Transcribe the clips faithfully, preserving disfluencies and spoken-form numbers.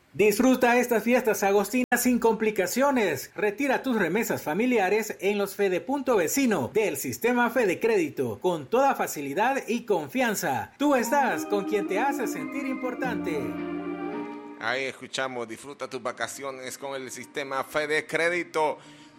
Disfruta estas fiestas agostinas sin complicaciones. Retira tus remesas familiares en los Fede Punto Vecino del Sistema Fede Crédito con toda facilidad y confianza. Tú estás con quien te hace sentir importante. Ahí escuchamos, disfruta tus vacaciones con el Sistema Fede Crédito.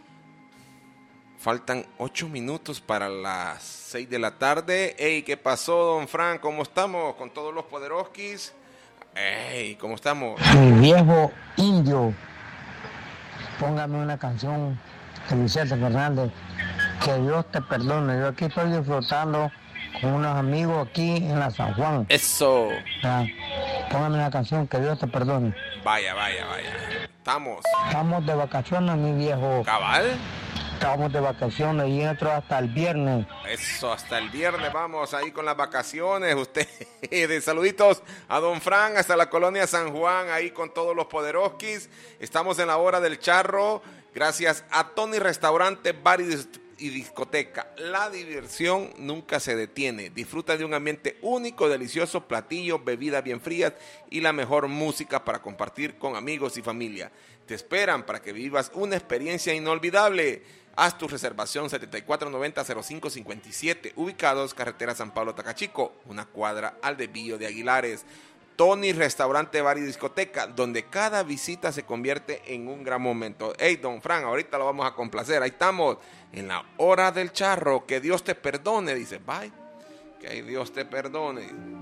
Faltan ocho minutos para las seis de la tarde. Ey, ¿qué pasó, don Fran? ¿Cómo estamos con todos los poderoskis? Ey, ¿cómo estamos? Mi viejo indio, póngame una canción de Vicente Fernández, que Dios te perdone. Yo aquí estoy disfrutando con unos amigos aquí en la San Juan. Eso. Ya, póngame una canción, que Dios te perdone. Vaya, vaya, vaya. Estamos. Estamos de vacaciones, mi viejo. ¿Cabal? Estamos de vacaciones y entro hasta el viernes. Eso, hasta el viernes vamos ahí con las vacaciones. Usted, de saluditos a don Fran, hasta la colonia San Juan, ahí con todos los poderoskis. Estamos en la hora del charro, gracias a Tony Restaurante, Bar y Discoteca. La diversión nunca se detiene. Disfruta de un ambiente único, delicioso, platillos, bebidas bien frías y la mejor música para compartir con amigos y familia. Te esperan para que vivas una experiencia inolvidable. Haz tu reservación setenta y cuatro noventa cero cinco cincuenta y siete, ubicados carretera San Pablo Tacachico, una cuadra al desvío de Aguilares. Tony Restaurante, Bar y Discoteca, donde cada visita se convierte en un gran momento. Hey, don Fran, ahorita lo vamos a complacer. Ahí estamos, en la hora del charro. Que Dios te perdone, dice. Bye. Que Dios te perdone.